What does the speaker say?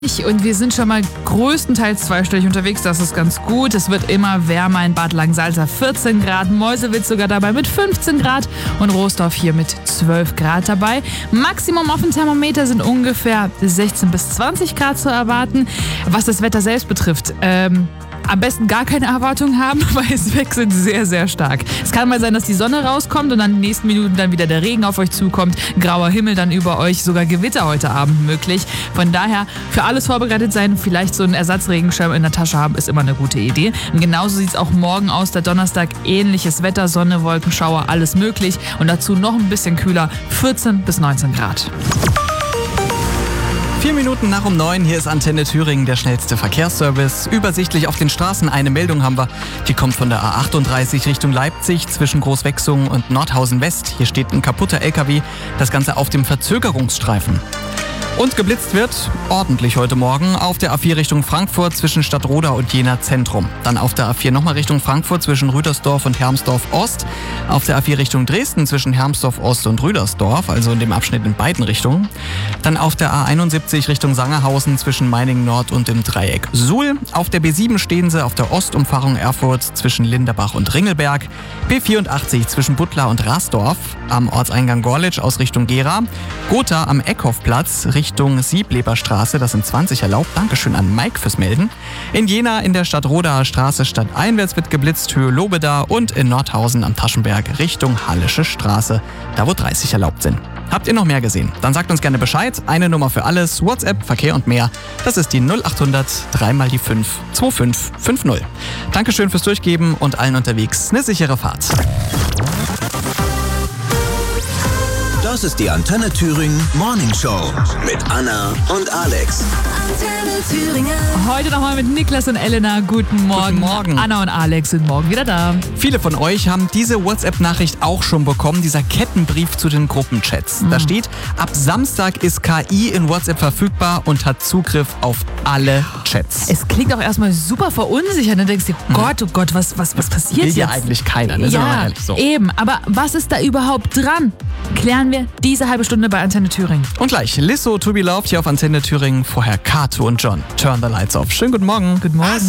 Und wir sind schon mal größtenteils zweistellig unterwegs, das ist ganz gut. Es wird immer wärmer in Bad Langensalza 14 Grad, Meuselwitz sogar dabei mit 15 Grad und Roosdorf hier mit 12 Grad dabei. Maximum auf dem Thermometer sind ungefähr 16 bis 20 Grad zu erwarten. Was das Wetter selbst betrifft, am besten gar keine Erwartungen haben, weil es wechselt sehr, sehr stark. Es kann mal sein, dass die Sonne rauskommt und dann in den nächsten Minuten dann wieder der Regen auf euch zukommt. Grauer Himmel dann über euch, sogar Gewitter heute Abend möglich. Von daher für alles vorbereitet sein, vielleicht so einen Ersatzregenschirm in der Tasche haben, ist immer eine gute Idee. Und genauso sieht es auch morgen aus, der Donnerstag, ähnliches Wetter, Sonne, Wolken, Schauer, alles möglich. Und dazu noch ein bisschen kühler, 14 bis 19 Grad. 4 Minuten nach um 9, hier ist Antenne Thüringen, der schnellste Verkehrsservice. Übersichtlich auf den Straßen, eine Meldung haben wir, die kommt von der A38 Richtung Leipzig zwischen Großwechsungen und Nordhausen West. Hier steht ein kaputter LKW, das Ganze auf dem Verzögerungsstreifen. Und geblitzt wird ordentlich heute Morgen auf der A4 Richtung Frankfurt zwischen Stadtroda und Jena Zentrum. Dann auf der A4 nochmal Richtung Frankfurt zwischen Rüdersdorf und Hermsdorf Ost. Auf der A4 Richtung Dresden zwischen Hermsdorf Ost und Rüdersdorf, also in dem Abschnitt in beiden Richtungen. Dann auf der A71 Richtung Sangerhausen zwischen Meiningen Nord und dem Dreieck Suhl. Auf der B7 stehen sie auf der Ostumfahrung Erfurt zwischen Linderbach und Ringelberg. B84 zwischen Buttlar und Rasdorf. Am Ortseingang Gorlitz aus Richtung Gera. Gotha am Eckhoffplatz Richtung Siebleberstraße, das sind 20 erlaubt. Dankeschön an Mike fürs Melden. In Jena in der Stadtrodaer Straße stadteinwärts wird geblitzt, Höhe Lobeda, und in Nordhausen am Taschenberg Richtung Hallische Straße, da wo 30 erlaubt sind. Habt ihr noch mehr gesehen? Dann sagt uns gerne Bescheid. Eine Nummer für alles, WhatsApp, Verkehr und mehr. Das ist die 0800 3 mal die 5 2550. Dankeschön fürs Durchgeben und allen unterwegs eine sichere Fahrt. Das ist die Antenne Thüringen Morning Show mit Anna und Alex. Antenne Thüringen. Heute nochmal mit Niklas und Elena. Guten Morgen. Guten Morgen. Anna und Alex sind morgen wieder da. Viele von euch haben diese WhatsApp-Nachricht auch schon bekommen, dieser Kettenbrief zu den Gruppenchats. Da steht, ab Samstag ist KI in WhatsApp verfügbar und hat Zugriff auf alle Chats. Es klingt auch erstmal super verunsichernd. Dann denkst du, oh Gott, was passiert Will jetzt? ja eigentlich keiner, ne? Sind wir mal ehrlich. So. Eben. Aber was ist da überhaupt dran? Klären wir diese halbe Stunde bei Antenne Thüringen. Und gleich Lizzo, To Be Loved hier auf Antenne Thüringen. Vorher Kato und John. Turn the Lights Off. Schönen guten Morgen. Guten Morgen.